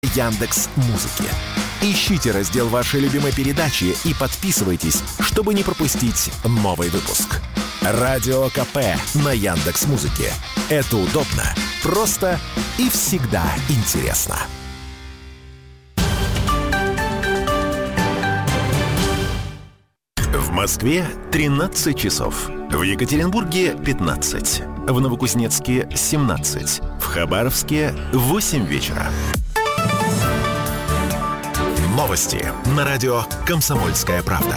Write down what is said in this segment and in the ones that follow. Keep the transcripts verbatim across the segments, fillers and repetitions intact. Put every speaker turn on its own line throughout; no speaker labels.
Яндекс.Музыки. Ищите раздел вашей любимой передачи и подписывайтесь, чтобы не пропустить новый выпуск. Радио КП на Яндекс.Музыке. Это удобно, просто и всегда интересно. В Москве тринадцать часов. В Екатеринбурге пятнадцать. В Новокузнецке семнадцать. В Хабаровске восемь вечера. Новости на радио «Комсомольская правда».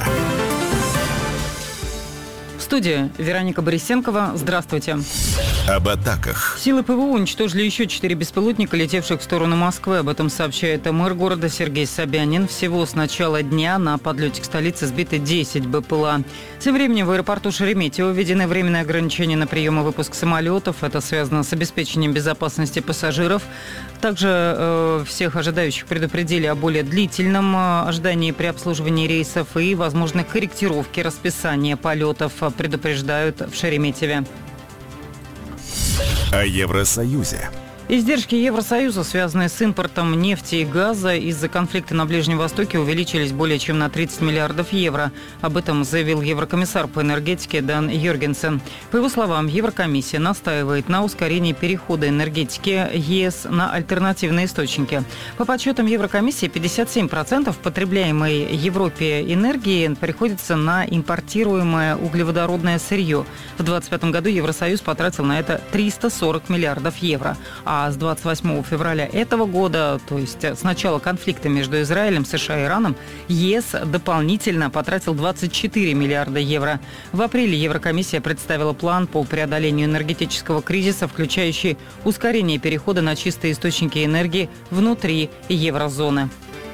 В студии Вероника Борисенкова. Здравствуйте.
Об атаках.
Силы ПВО уничтожили еще четыре беспилотника, летевших в сторону Москвы. Об этом сообщает мэр города Сергей Собянин. Всего с начала дня на подлете к столице сбиты десять БПЛА. Тем временем в аэропорту Шереметьево введены временные ограничения на прием и выпуск самолетов. Это связано с обеспечением безопасности пассажиров. Также э, всех ожидающих предупредили о более длительном э, ожидании при обслуживании рейсов и возможной корректировке расписания полетов, предупреждают в Шереметьеве.
О Евросоюзе.
Издержки Евросоюза, связанные с импортом нефти и газа из-за конфликта на Ближнем Востоке, увеличились более чем на тридцать миллиардов евро. Об этом заявил еврокомиссар по энергетике Дан Йоргенсен. По его словам, Еврокомиссия настаивает на ускорении перехода энергетики ЕС на альтернативные источники. По подсчетам Еврокомиссии, пятьдесят семь процентов потребляемой Европе энергии приходится на импортируемое углеводородное сырье. В две тысячи двадцать пятом году Евросоюз потратил на это триста сорок миллиардов евро. А с двадцать восьмого февраля этого года, то есть с начала конфликта между Израилем, США и Ираном, ЕС дополнительно потратил двадцать четыре миллиарда евро. В апреле Еврокомиссия представила план по преодолению энергетического кризиса, включающий ускорение перехода на чистые источники энергии внутри еврозоны.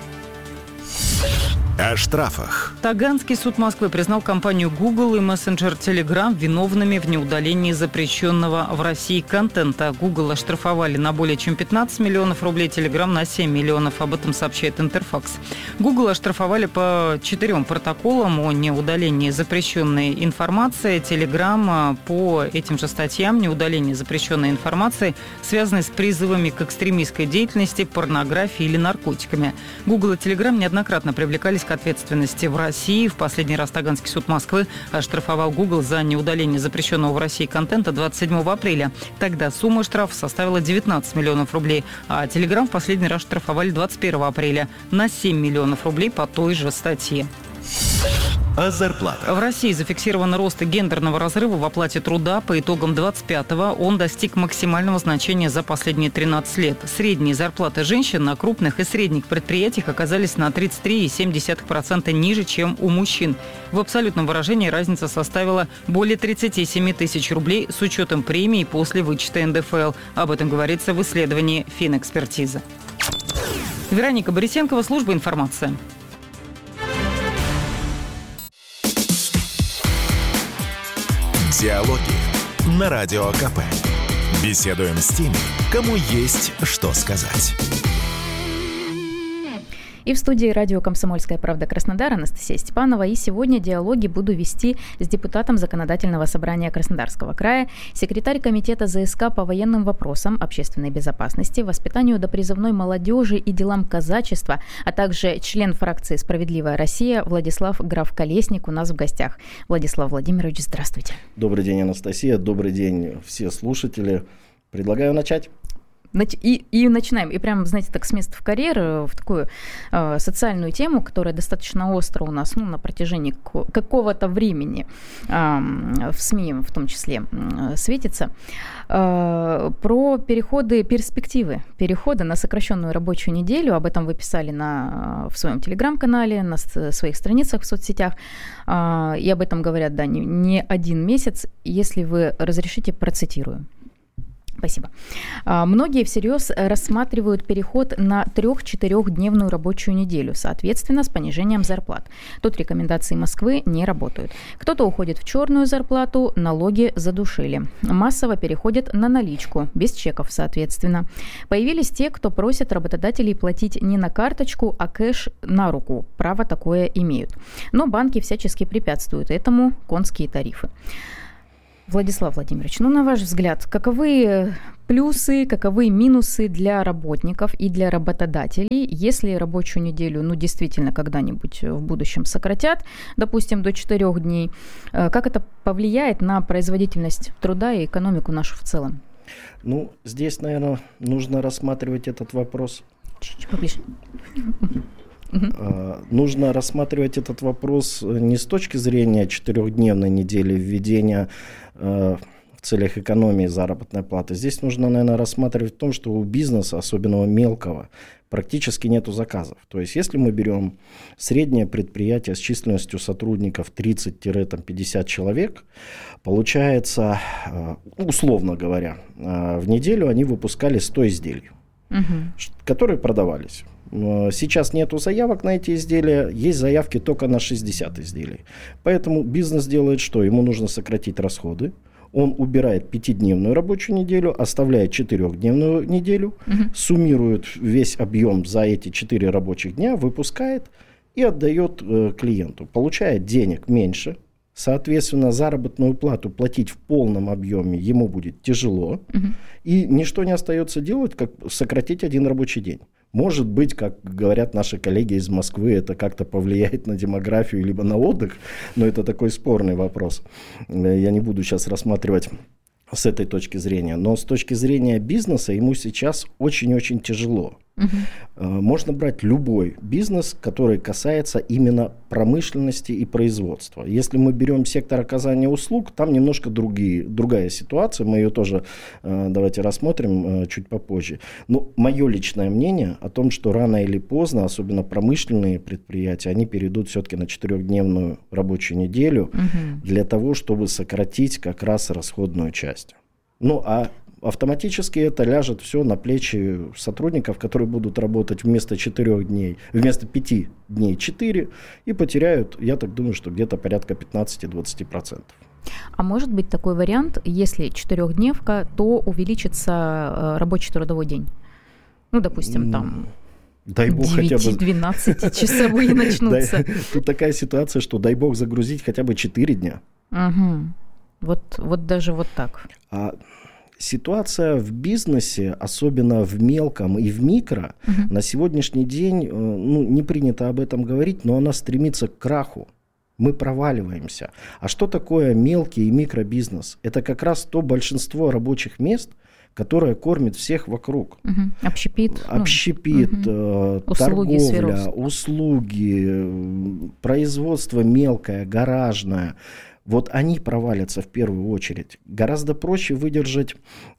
О штрафах.
Таганский суд Москвы признал компанию Google и мессенджер Telegram виновными в неудалении запрещенного в России контента. Google оштрафовали на более чем пятнадцать миллионов рублей, Telegram на семь миллионов. Об этом сообщает Интерфакс. Google оштрафовали по четырем протоколам о неудалении запрещенной информации. Telegram по этим же статьям неудаление запрещенной информации, связанной с призывами к экстремистской деятельности, порнографии или наркотиками. Google и Telegram неоднократно привлекались к ответственности в России. В последний раз Таганский суд Москвы оштрафовал Google за неудаление запрещенного в России контента двадцать седьмого апреля. Тогда сумма штрафа составила девятнадцать миллионов рублей, а Telegram в последний раз штрафовали двадцать первого апреля на семь миллионов рублей по той же статье.
О зарплатах.
В России зафиксирован рост гендерного разрыва в оплате труда. По итогам двадцать пятого он достиг максимального значения за последние тринадцать лет. Средние зарплаты женщин на крупных и средних предприятиях оказались на тридцать три целых семь десятых процента ниже, чем у мужчин. В абсолютном выражении разница составила более тридцать семь тысяч рублей с учетом премий после вычета эн дэ эф эл. Об этом говорится в исследовании Финэкспертизы. Вероника Борисенкова, служба информации.
Диалоги на Радио КП. Беседуем с теми, кому есть что сказать.
И в студии радио «Комсомольская правда» Краснодар Анастасия Степанова. И сегодня диалоги буду вести с депутатом Законодательного собрания Краснодарского края, секретарь комитета зэ эс ка по военным вопросам, общественной безопасности, воспитанию допризывной молодежи и делам казачества, а также член фракции «Справедливая Россия» Владислав Граф-Колесник у нас в гостях. Владислав Владимирович, здравствуйте.
Добрый день, Анастасия. Добрый день, все слушатели. Предлагаю начать.
И, и начинаем. И прямо, знаете, так с места в карьер, в такую э, социальную тему, которая достаточно остро у нас ну, на протяжении какого-то времени э, в СМИ в том числе э, светится. Э, про переходы, перспективы перехода на сокращенную рабочую неделю. Об этом вы писали на, в своем телеграм-канале, на своих страницах в соцсетях. Э, и об этом говорят, да, не, не один месяц. Если вы разрешите, процитирую. Спасибо. Многие всерьез рассматривают переход на трех-четырехдневную рабочую неделю, соответственно, с понижением зарплат. Тут рекомендации Москвы не работают. Кто-то уходит в черную зарплату, налоги задушили. Массово переходят на наличку, без чеков, соответственно. Появились те, кто просит работодателей платить не на карточку, а кэш на руку. Право такое имеют. Но банки всячески препятствуют этому, конские тарифы. Владислав Владимирович, ну, на ваш взгляд, каковы плюсы, каковы минусы для работников и для работодателей, если рабочую неделю, ну, действительно, когда-нибудь в будущем сократят, допустим, до четырех дней, как это повлияет на производительность труда и экономику нашу в целом?
Ну, здесь, наверное, нужно рассматривать этот вопрос.
Чуть-чуть поближе.
Uh, нужно рассматривать этот вопрос не с точки зрения четырехдневной недели введения uh, в целях экономии заработной платы. Здесь нужно, наверное, рассматривать в том, что у бизнеса, особенно у мелкого, практически нету заказов. То есть, если мы берем среднее предприятие с численностью сотрудников тридцать-пятьдесят человек, получается, условно говоря, в неделю они выпускали сто изделий, угу. которые продавались. Сейчас нету заявок на эти изделия, есть заявки только на шестьдесят изделий. Поэтому бизнес делает что? Ему нужно сократить расходы. Он убирает пятидневную рабочую неделю, оставляет четырехдневную неделю, угу. суммирует весь объем за эти четыре рабочих дня, выпускает и отдает э, клиенту. Получает денег меньше, соответственно, заработную плату платить в полном объеме ему будет тяжело, угу. и ничто не остается делать, как сократить один рабочий день. Может быть, как говорят наши коллеги из Москвы, это как-то повлияет на демографию либо на отдых, но это такой спорный вопрос. Я не буду сейчас рассматривать с этой точки зрения. Но с точки зрения бизнеса ему сейчас очень-очень тяжело. Угу. Можно брать любой бизнес, который касается именно промышленности и производства. Если мы берем сектор оказания услуг, там немножко другие, другая ситуация. Мы ее тоже давайте рассмотрим чуть попозже. Но мое личное мнение о том, что рано или поздно, особенно промышленные предприятия, они перейдут все-таки на четырехдневную рабочую неделю угу. для того, чтобы сократить как раз расходную часть. Ну, а автоматически это ляжет все на плечи сотрудников, которые будут работать вместо четырех дней, вместо пяти дней четыре, и потеряют, я так думаю, что где-то порядка пятнадцать-двадцать процентов.
А может быть такой вариант, если четырехдневка, то увеличится рабочий трудовой день? Ну, допустим, там...
Дай бог хотя бы...
девять-двенадцать-часовые начнутся.
Тут такая ситуация, что дай бог загрузить хотя бы четыре дня.
Вот, вот даже вот так.
А ситуация в бизнесе, особенно в мелком и в микро, угу. на сегодняшний день, ну, не принято об этом говорить, но она стремится к краху. Мы проваливаемся. А что такое мелкий и микробизнес? Это как раз то большинство рабочих мест, которое кормит всех вокруг.
Угу. Общепит.
Общепит, угу. э,
услуги,
торговля,
сферов.
услуги, производство мелкое, гаражное. Вот они провалятся в первую очередь. Гораздо проще выдержать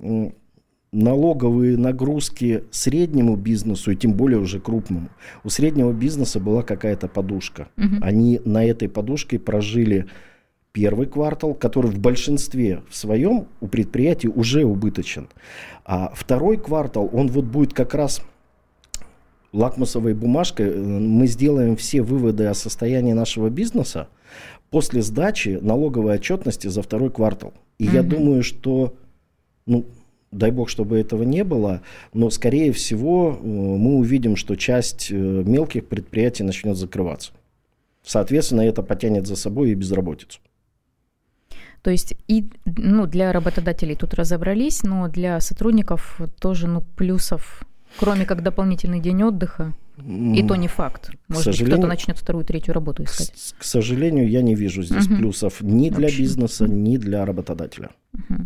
налоговые нагрузки среднему бизнесу, и тем более уже крупному. У среднего бизнеса была какая-то подушка. Угу. Они на этой подушке прожили первый квартал, который в большинстве в своем у предприятий уже убыточен. А второй квартал, он вот будет как раз лакмусовой бумажкой. Мы сделаем все выводы о состоянии нашего бизнеса после сдачи налоговой отчетности за второй квартал. И угу. я думаю, что, ну, дай бог, чтобы этого не было, но, скорее всего, мы увидим, что часть мелких предприятий начнет закрываться. Соответственно, это потянет за собой и безработицу.
То есть и, ну, для работодателей тут разобрались, но для сотрудников тоже, ну, плюсов, кроме как дополнительный день отдыха, и то не факт. Может быть, кто-то начнет вторую, третью работу искать. К,
к сожалению, я не вижу здесь угу. плюсов ни для Вообще. бизнеса, ни для работодателя.
Угу.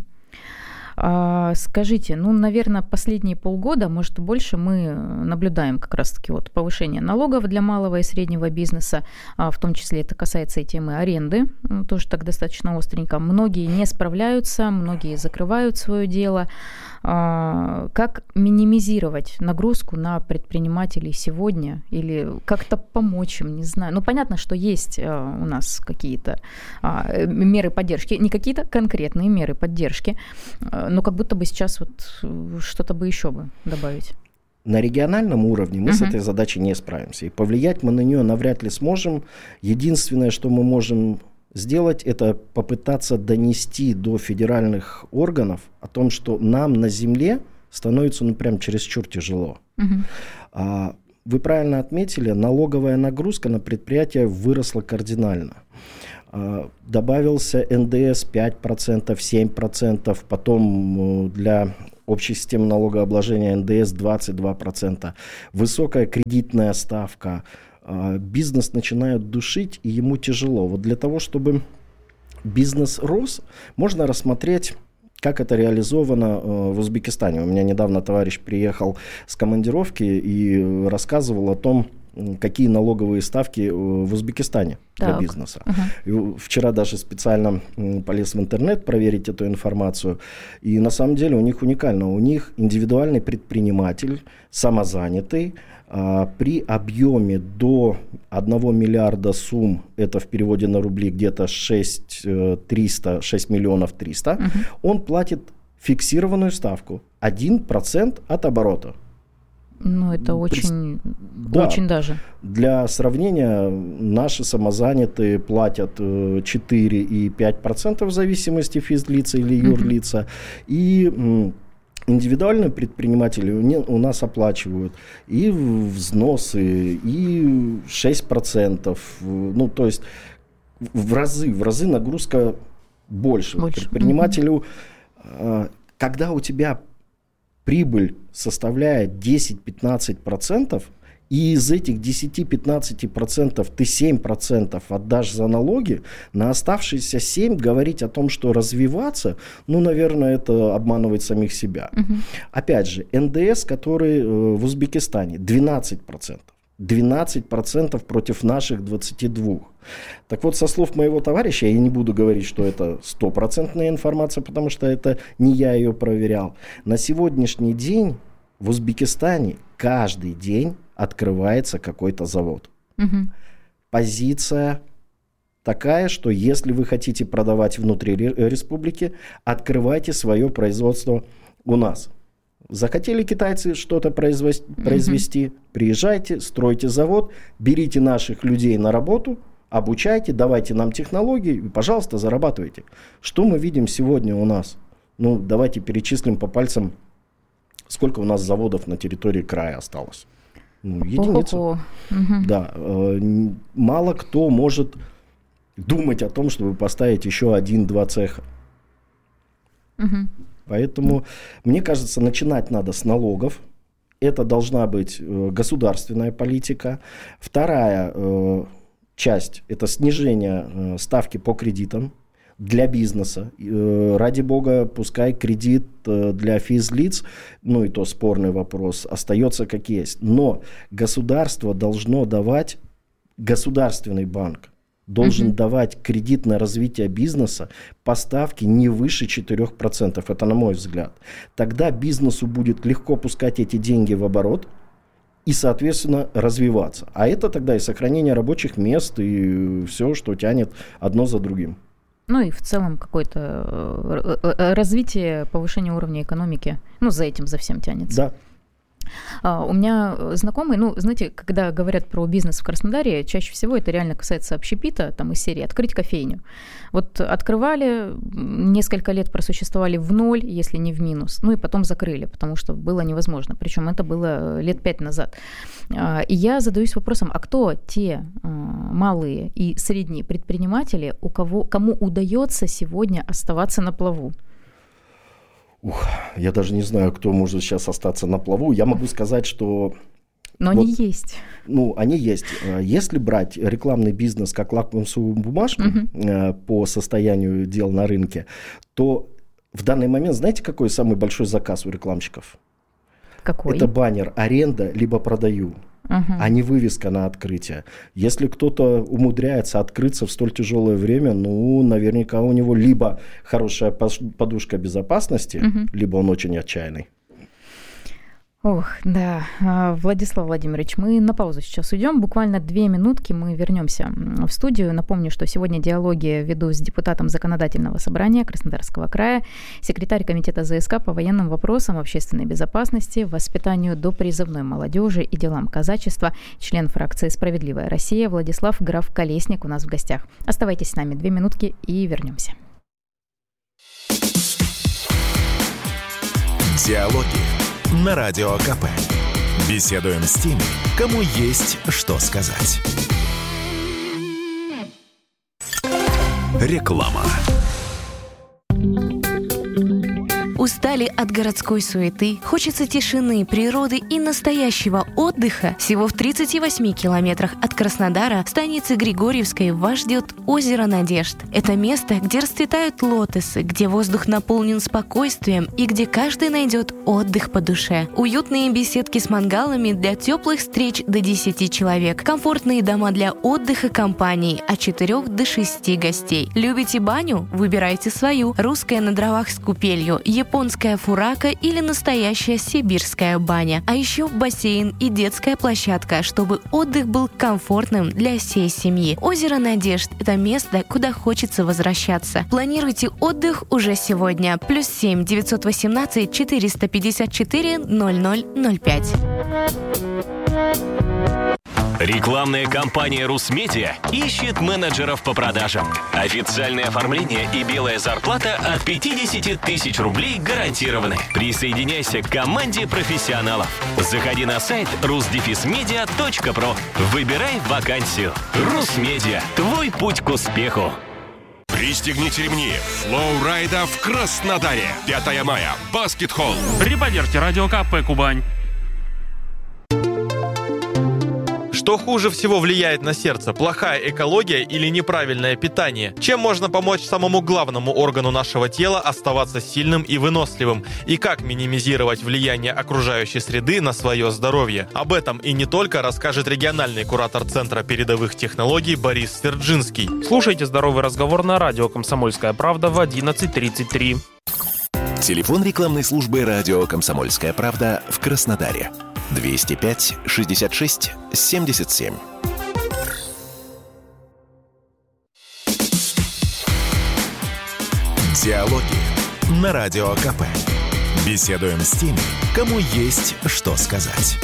А, скажите, ну, наверное, последние полгода, может, больше мы наблюдаем как раз-таки вот повышение налогов для малого и среднего бизнеса, а в том числе это касается и темы аренды, тоже так достаточно остренько. Многие не справляются, многие закрывают свое дело. А, как минимизировать нагрузку на предпринимателей сегодня или как-то помочь им, не знаю. Ну, понятно, что есть а, у нас какие-то а, меры поддержки, не какие-то конкретные меры поддержки, но как будто бы сейчас вот что-то бы еще бы добавить.
На региональном уровне мы uh-huh. с этой задачей не справимся. И повлиять мы на нее навряд ли сможем. Единственное, что мы можем сделать, это попытаться донести до федеральных органов о том, что нам на земле становится, ну, прям чересчур тяжело. Uh-huh. А, вы правильно отметили, налоговая нагрузка на предприятия выросла кардинально. Добавился эн дэ эс пять процентов, семь процентов, потом для общей системы налогообложения эн дэ эс двадцать два процента. Высокая кредитная ставка. Бизнес начинают душить, и ему тяжело. Вот для того, чтобы бизнес рос, можно рассмотреть, как это реализовано в Узбекистане. У меня недавно товарищ приехал с командировки и рассказывал о том, какие налоговые ставки в Узбекистане для так. бизнеса. Uh-huh. Вчера даже специально полез в интернет проверить эту информацию. И на самом деле у них уникально. У них индивидуальный предприниматель, самозанятый, а, при объеме до одного миллиарда сумм, это в переводе на рубли где-то шесть триста, шесть миллионов триста, uh-huh. он платит фиксированную ставку один процент от оборота.
Ну, это очень,
да.
очень даже.
Для сравнения, наши самозанятые платят четыре и пять процентов в зависимости физлица или юрлица. Uh-huh. И индивидуальные предприниматели у нас оплачивают и взносы, и шесть процентов. Ну, то есть в разы, в разы нагрузка больше. больше. Предпринимателю, uh-huh. когда у тебя прибыль составляет десять-пятнадцать процентов, и из этих десять-пятнадцать процентов ты семь процентов отдашь за налоги, на оставшиеся семь процентов говорить о том, что развиваться, ну, наверное, это обманывать самих себя. Угу. Опять же, эн дэ эс, который в Узбекистане, двенадцать процентов. двенадцать процентов против наших двадцати двух. Так вот, со слов моего товарища, я не буду говорить, что это стопроцентная информация, потому что это не я ее проверял. На сегодняшний день в Узбекистане каждый день открывается какой-то завод. Угу. Позиция такая, что если вы хотите продавать внутри республики, открывайте свое производство у нас. Захотели китайцы что-то произвести, произвести mm-hmm. приезжайте, стройте завод, берите наших людей на работу, обучайте, давайте нам технологии и, пожалуйста, зарабатывайте. Что мы видим сегодня у нас? Ну, давайте перечислим по пальцам, сколько у нас заводов на территории края осталось. Ну, единица.
Угу.
Да, э, мало кто может думать о том, чтобы поставить еще один-два цеха. Угу. Поэтому, мне кажется, начинать надо с налогов. Это должна быть э, государственная политика. Вторая э, часть – это снижение э, ставки по кредитам для бизнеса. Э, ради бога, пускай кредит э, для физлиц, ну и то спорный вопрос, остается как есть. Но государство должно давать, государственный банк должен uh-huh. давать кредит на развитие бизнеса по ставке не выше четыре процента. Это на мой взгляд. Тогда бизнесу будет легко пускать эти деньги в оборот и, соответственно, развиваться. А это тогда и сохранение рабочих мест, и все, что тянет одно за другим.
Ну и в целом какое-то развитие, повышение уровня экономики. Ну, за этим, за всем тянется.
Да.
Uh, у меня знакомые, ну, знаете, когда говорят про бизнес в Краснодаре, чаще всего это реально касается общепита, там из серии «открыть кофейню». Вот открывали, несколько лет просуществовали в ноль, если не в минус, ну и потом закрыли, потому что было невозможно, причем это было лет пять назад. Uh, и я задаюсь вопросом, а кто те uh, малые и средние предприниматели, у кого, кому удается сегодня оставаться на плаву?
Ух, я даже не знаю, кто может сейчас остаться на плаву. Я могу сказать, что...
Но вот, они есть.
Ну, они есть. Если брать рекламный бизнес как лакмусовую бумажку uh-huh. по состоянию дел на рынке, то в данный момент, знаете, какой самый большой заказ у рекламщиков?
Какой?
Это баннер «Аренда» либо «Продаю». Uh-huh. А не вывеска на открытие. Если кто-то умудряется открыться в столь тяжелое время, ну, наверняка у него либо хорошая подушка безопасности, uh-huh. либо он очень отчаянный.
Ох, да. Владислав Владимирович, мы на паузу сейчас уйдем. Буквально две минутки мы вернемся в студию. Напомню, что сегодня диалоги веду с депутатом Законодательного собрания Краснодарского края, секретарь комитета зэ эс ка по военным вопросам общественной безопасности, воспитанию допризывной молодежи и делам казачества, член фракции «Справедливая Россия» Владислав Граф Колесник у нас в гостях. Оставайтесь с нами две минутки и вернемся.
Диалоги на Радио КП. Беседуем с теми, кому есть что сказать. Реклама.
Устали от городской суеты? Хочется тишины, природы и настоящего отдыха? Всего в тридцати восьми километрах от Краснодара, станицы Григорьевской, вас ждет озеро Надежд. Это место, где расцветают лотосы, где воздух наполнен спокойствием и где каждый найдет отдых по душе. Уютные беседки с мангалами для теплых встреч до десяти человек. Комфортные дома для отдыха компаний от четырёх до шести гостей. Любите баню? Выбирайте свою. Русская на дровах с купелью, японская фурака или настоящая сибирская баня. А еще бассейн и детская площадка, чтобы отдых был комфортным для всей семьи. Озеро Надежд – это место, куда хочется возвращаться. Планируйте отдых уже сегодня. Плюс семь девятьсот восемнадцать четыреста пятьдесят четыре ноль ноль ноль пять.
Рекламная кампания «Русмедиа» ищет менеджеров по продажам. Официальное оформление и белая зарплата от пятьдесят тысяч рублей гарантированы. Присоединяйся к команде профессионалов. Заходи на сайт рус дефис медиа точка про. Выбирай вакансию. «Русмедиа» – твой путь к успеху.
Пристегните ремни. Флоу-райда в Краснодаре. пятого мая. Баскет-холл.
При поддержке Радио КП «Кубань».
Что хуже всего влияет на сердце? Плохая экология или неправильное питание? Чем можно помочь самому главному органу нашего тела оставаться сильным и выносливым? И как минимизировать влияние окружающей среды на свое здоровье? Об этом и не только расскажет региональный куратор Центра передовых технологий Борис Сверджинский.
Слушайте «Здоровый разговор» на радио «Комсомольская правда» в одиннадцать тридцать три.
Телефон рекламной службы радио «Комсомольская правда» в Краснодаре. двести пять шестьдесят шесть семьдесят семь. Диалоги на Радио КП. Беседуем с теми, кому есть что сказать.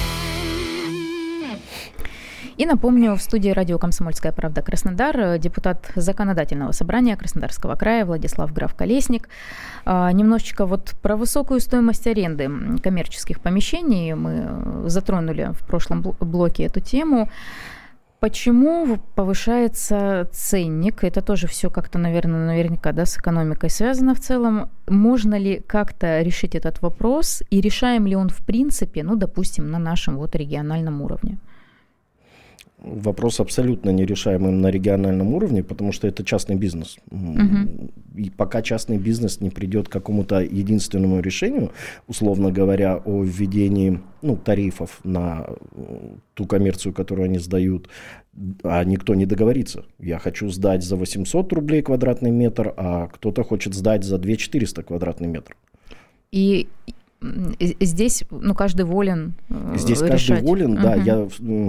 И напомню, в студии радио «Комсомольская правда» Краснодар депутат Законодательного собрания Краснодарского края Владислав Граф-Колесник. Немножечко вот про высокую стоимость аренды коммерческих помещений. Мы затронули в прошлом блоке эту тему. Почему повышается ценник? Это тоже все как-то, наверное, наверняка, да, с экономикой связано в целом. Можно ли как-то решить этот вопрос? И решаем ли он в принципе, ну, допустим, на нашем вот региональном уровне?
Вопрос абсолютно нерешаемый на региональном уровне, потому что это частный бизнес. Uh-huh. И пока частный бизнес не придет к какому-то единственному решению, условно говоря, о введении, ну, тарифов на ту коммерцию, которую они сдают, а никто не договорится. Я хочу сдать за восемьсот рублей квадратный метр, а кто-то хочет сдать за две тысячи четыреста квадратный метр. И
здесь, ну, каждый волен
Здесь
решать.
каждый волен, uh-huh. да. Я...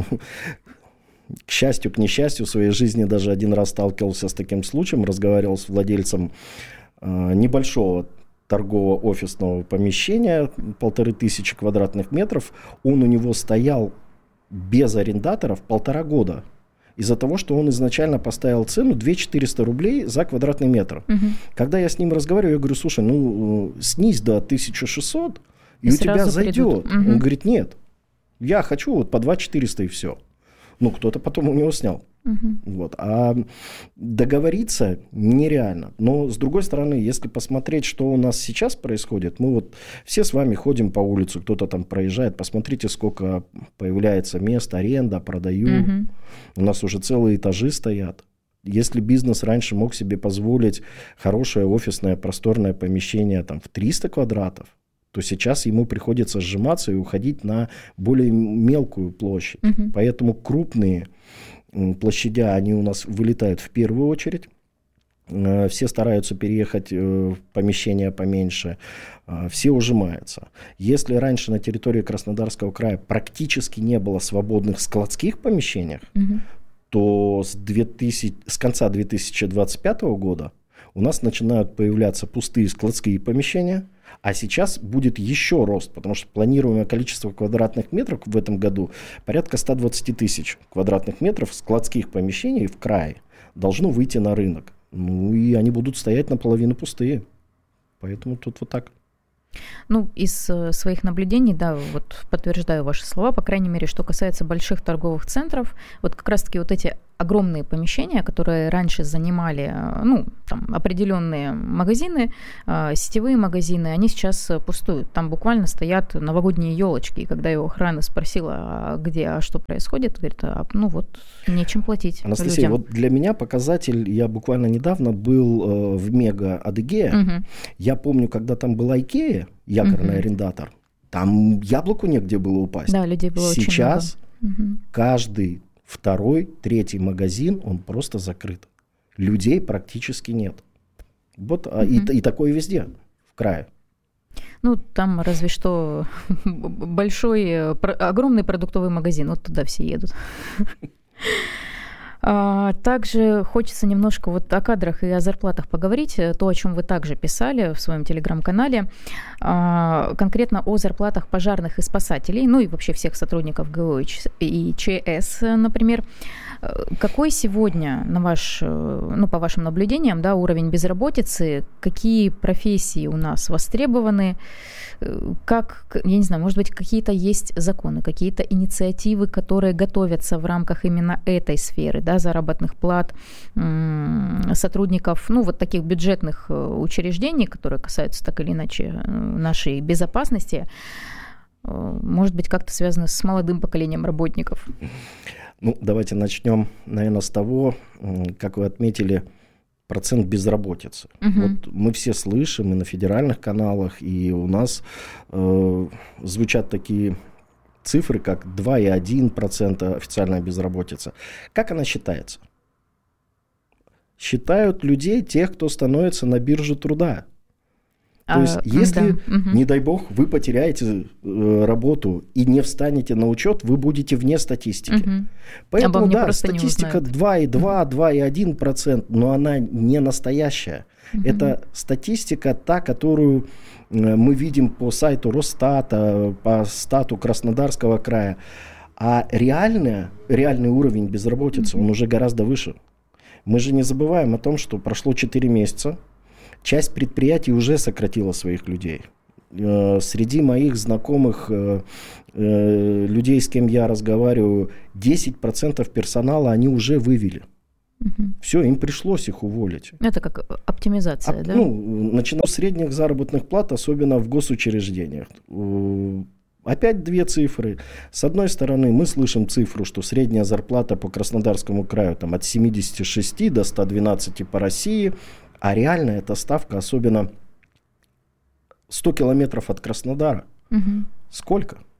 К счастью, к несчастью, в своей жизни даже один раз сталкивался с таким случаем, разговаривал с владельцем э, небольшого торгового офисного помещения, полторы тысячи квадратных метров. Он у него стоял без арендаторов полтора года. Из-за того, что он изначально поставил цену две тысячи четыреста рублей за квадратный метр. Угу. Когда я с ним разговариваю, я говорю: слушай, ну снизь до тысяча шестьсот, и, и у тебя зайдет. Угу. Он говорит: нет, я хочу вот по два тысячи четыреста и все. Ну, кто-то потом у него снял. Uh-huh. Вот. А договориться нереально. Но, с другой стороны, если посмотреть, что у нас сейчас происходит, мы вот все с вами ходим по улице, кто-то там проезжает, посмотрите, сколько появляется мест, аренда, продаю. Uh-huh. У нас уже целые этажи стоят. Если бизнес раньше мог себе позволить хорошее офисное просторное помещение там, в триста квадратов, то сейчас ему приходится сжиматься и уходить на более мелкую площадь. Uh-huh. Поэтому крупные площадя, они у нас вылетают в первую очередь. Все стараются переехать в помещения поменьше. Все ужимаются. Если раньше на территории Краснодарского края практически не было свободных складских помещений, uh-huh. то с, две тысячи, с конца две тысячи двадцать пятого года у нас начинают появляться пустые складские помещения. А сейчас будет еще рост, потому что планируемое количество квадратных метров в этом году порядка сто двадцать тысяч квадратных метров складских помещений в крае должно выйти на рынок. Ну и они будут стоять наполовину пустые. Поэтому тут вот так.
Ну, из своих наблюдений, да, вот подтверждаю ваши слова, по крайней мере, что касается больших торговых центров, вот как раз-таки вот эти огромные помещения, которые раньше занимали, ну, там, определенные магазины, сетевые магазины, они сейчас пустуют. Там буквально стоят новогодние елочки. И когда его охрана спросила, а где, а что происходит, говорит, а, ну вот, нечем платить
Анастасия,
людям.
вот для меня показатель, я буквально недавно был в Мега Адыгея. Угу. Я помню, когда там была Икея, якорный угу. арендатор, там яблоку негде было упасть.
Да, людей было очень много.
Сейчас
угу.
каждый второй, третий магазин, он просто закрыт. Людей практически нет. Вот, mm-hmm. и, и такое везде, в крае.
Ну, там разве что большой, огромный продуктовый магазин, вот туда все едут. Также хочется немножко вот о кадрах и о зарплатах поговорить, то, о чем вы также писали в своем телеграм-канале, конкретно о зарплатах пожарных и спасателей, ну и вообще всех сотрудников ГО и ЧС, например. Какой сегодня, на ваш, ну, по вашим наблюдениям, да, уровень безработицы, какие профессии у нас востребованы, как, я не знаю, может быть, какие-то есть законы, какие-то инициативы, которые готовятся в рамках именно этой сферы, да, заработных плат сотрудников, ну, вот таких бюджетных учреждений, которые касаются так или иначе нашей безопасности, может быть, как-то связано с молодым поколением работников?
Ну, давайте начнем, наверное, с того, как вы отметили, процент безработицы. Угу. Вот мы все слышим и на федеральных каналах, и у нас э, звучат такие цифры, как два и одна десятая процента официальная безработица. Как она считается? Считают людей, тех, кто становится на бирже труда. То есть, а, если, да. угу. не дай бог, вы потеряете э, работу и не встанете на учет, вы будете вне статистики. Угу. Поэтому, да, статистика два и два, два и одна процент, но она не настоящая. Угу. Это статистика та, которую мы видим по сайту Росстата, по стату Краснодарского края. А реальный, реальный уровень безработицы, угу. он уже гораздо выше. Мы же не забываем о том, что прошло четыре месяца, часть предприятий уже сократила своих людей. Среди моих знакомых людей, с кем я разговариваю, десять процентов персонала они уже вывели. Угу. Все, им пришлось их уволить.
Это как оптимизация, а, да?
Ну, начиная с средних заработных плат, особенно в госучреждениях. Опять две цифры. С одной стороны, мы слышим цифру, что средняя зарплата по Краснодарскому краю там, от семидесяти шести до ста двенадцати по России. А реально эта ставка, особенно сто километров от Краснодара. Угу. Сколько?